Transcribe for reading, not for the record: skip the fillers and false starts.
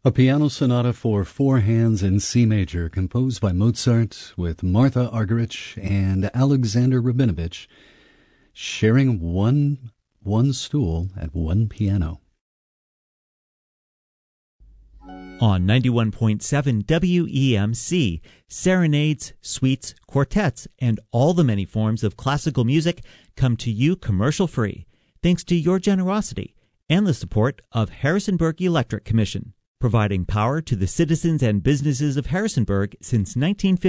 A piano sonata for four hands in C major, composed by Mozart, with Martha Argerich and Alexander Rabinovich sharing one stool at one piano. On 91.7 WEMC, serenades, suites, quartets, and all the many forms of classical music come to you commercial-free, thanks to your generosity and the support of Harrisonburg Electric Commission, providing power to the citizens and businesses of Harrisonburg since 1950.